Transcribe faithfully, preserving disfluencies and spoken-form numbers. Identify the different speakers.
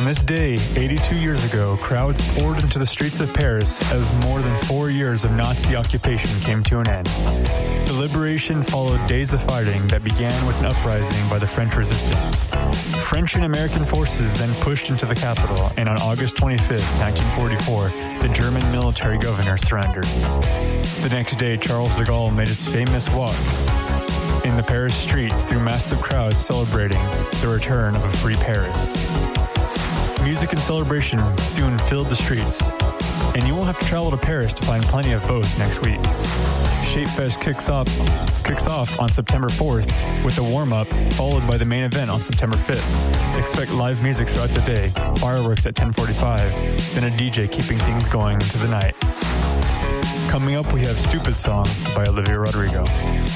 Speaker 1: On this day, eighty-two years ago, crowds poured into the streets of Paris as more than four years of Nazi occupation came to an end. The liberation followed days of fighting that began with an uprising by the French resistance. French and American forces then pushed into the capital, and on August twenty-fifth, nineteen forty-four, the German military governor surrendered. The next day, Charles de Gaulle made his famous walk in the Paris streets through massive crowds celebrating the return of a free Paris. Music and celebration soon filled the streets, and you won't have to travel to Paris to find plenty of both next week. Shapefest kicks off, kicks off on September fourth with a warm-up, followed by the main event on September fifth. Expect live music throughout the day, fireworks at ten forty-five, then a D J keeping things going into the night. Coming up, we have Stupid Song by Olivia Rodrigo.